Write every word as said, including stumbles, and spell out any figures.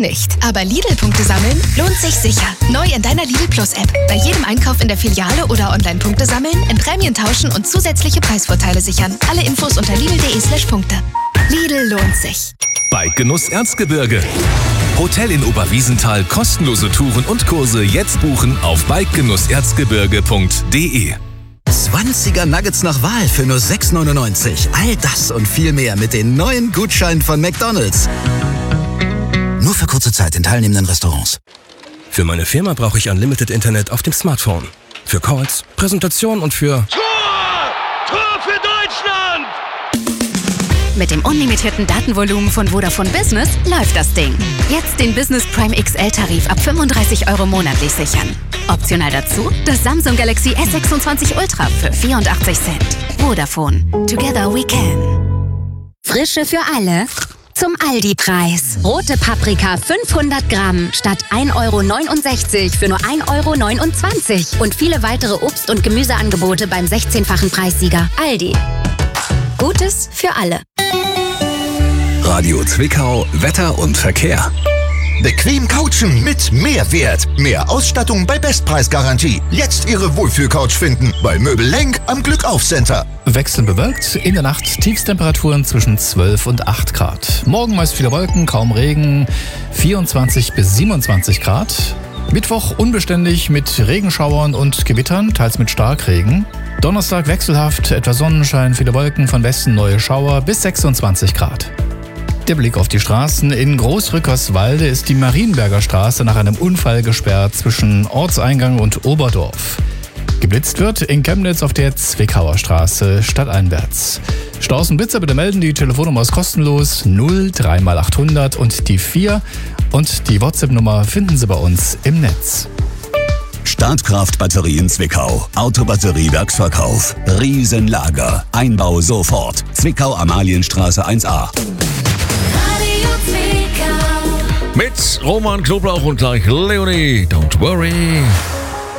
nicht. Aber Lidl-Punkte sammeln lohnt sich sicher. Neu in deiner Lidl Plus-App. Bei jedem Einkauf in der Filiale oder online Punkte sammeln, in Prämien tauschen und zusätzliche Preisvorteile sichern. Alle Infos unter lidl.de slash Punkte. Lidl lohnt sich. Bike-Genuss Erzgebirge. Hotel in Oberwiesenthal, kostenlose Touren und Kurse jetzt buchen auf bike genuss erzgebirge punkt de. zwanziger Nuggets nach Wahl für nur sechs neunundneunzig. All das und viel mehr mit den neuen Gutscheinen von McDonald's. Nur für kurze Zeit in teilnehmenden Restaurants. Für meine Firma brauche ich Unlimited Internet auf dem Smartphone. Für Calls, Präsentationen und für... Tor! Tor für Deutschland! Mit dem unlimitierten Datenvolumen von Vodafone Business läuft das Ding. Jetzt den Business Prime X L-Tarif ab fünfunddreißig Euro monatlich sichern. Optional dazu das Samsung Galaxy S sechsundzwanzig Ultra für vierundachtzig Cent. Vodafone. Together we can. Frische für alle zum Aldi-Preis. Rote Paprika fünfhundert Gramm statt ein Euro neunundsechzig für nur ein Euro neunundzwanzig. Und viele weitere Obst- und Gemüseangebote beim sechzehnfachen Preissieger. Aldi. Gutes für alle. Radio Zwickau, Wetter und Verkehr. Bequem couchen mit Mehrwert. Mehr Ausstattung bei Bestpreisgarantie. Jetzt Ihre Wohlfühlcouch finden bei Möbel Lenk am Glückauf-Center. Wechselnd bewölkt, in der Nacht Tiefstemperaturen zwischen zwölf und acht Grad. Morgen meist viele Wolken, kaum Regen, vierundzwanzig bis siebenundzwanzig Grad. Mittwoch unbeständig mit Regenschauern und Gewittern, teils mit Starkregen. Donnerstag wechselhaft, etwas Sonnenschein, viele Wolken, von Westen neue Schauer bis sechsundzwanzig Grad. Der Blick auf die Straßen. In Großrückerswalde ist die Marienberger Straße nach einem Unfall gesperrt zwischen Ortseingang und Oberdorf. Geblitzt wird in Chemnitz auf der Zwickauer Straße stadteinwärts. Staus und Blitzer bitte melden, die Telefonnummer ist kostenlos null drei mal achthundert und die vier und die WhatsApp-Nummer finden Sie bei uns im Netz. Startkraft Batterien Zwickau. Autobatterie-Werksverkauf. Riesenlager. Einbau sofort. Zwickau Amalienstraße eins a. Mit Roman Knoblauch und gleich Leonie. Don't worry.